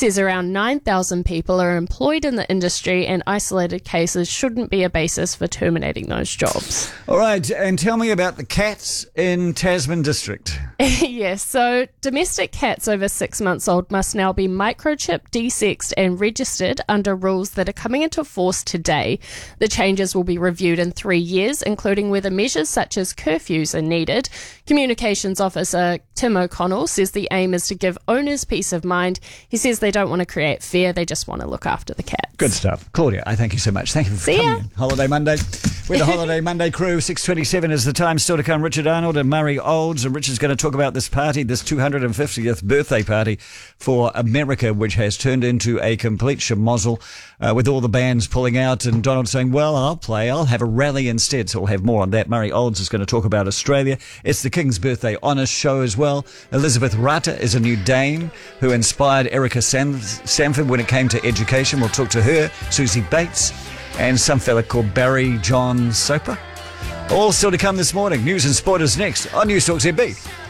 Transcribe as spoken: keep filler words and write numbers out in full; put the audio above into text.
says around nine thousand people are employed in the industry and isolated cases shouldn't be a basis for terminating those jobs. All right, and tell me about the cats in Tasman District. Yes, so domestic cats over six months old must now be microchipped, desexed and registered under rules that are coming into force today. The changes will be reviewed in three years, including whether measures such as curfews are needed. Communications Officer Tim O'Connell says the aim is to give owners peace of mind. He says they don't want to create fear, they just want to look after the cats. Good stuff. Claudia, I thank you so much. Thank you for See coming ya. in. Holiday Monday. We're the Holiday Monday crew. six twenty-seven is the time. Still to come, Richard Arnold and Murray Olds. And Richard's going to talk about this party, this two hundred fiftieth birthday party for America, which has turned into a complete schmozzle uh, with all the bands pulling out and Donald saying, well, I'll play, I'll have a rally instead. So we'll have more on that. Murray Olds is going to talk about Australia. It's the King's Birthday Honours show as well. Elizabeth Rata is a new dame who inspired Erica Sam- Sanford when it came to education. We'll talk to her, Susie Bates, and some fella called Barry John Soper. All still to come this morning. News and sport is next on News Talk Z B.